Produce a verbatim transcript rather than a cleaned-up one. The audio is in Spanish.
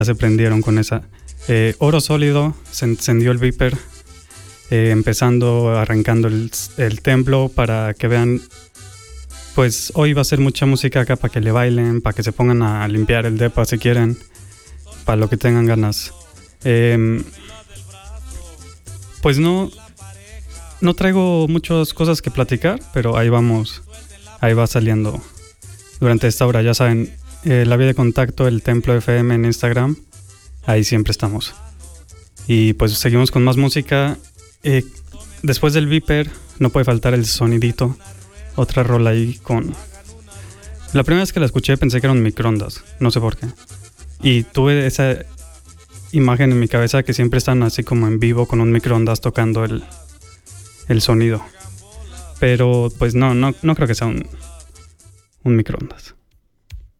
se prendieron con esa. Eh, Oro Sólido, se encendió el Viper, eh, empezando, arrancando el, el templo para que vean. Pues hoy va a ser mucha música acá para que le bailen, para que se pongan a limpiar el depa si quieren, para lo que tengan ganas. Eh, pues no, no traigo muchas cosas que platicar, pero ahí vamos, ahí va saliendo durante esta hora. Ya saben, eh, la vía de contacto, el Templo F M en Instagram, ahí siempre estamos. Y pues seguimos con más música. Eh, después del Viper no puede faltar el sonidito. Otra rola ahí con... La primera vez que la escuché pensé que eran microondas, no sé por qué. Y tuve esa imagen en mi cabeza que siempre están así como en vivo con un microondas tocando el, el sonido. Pero pues no, no, no creo que sea un, un microondas.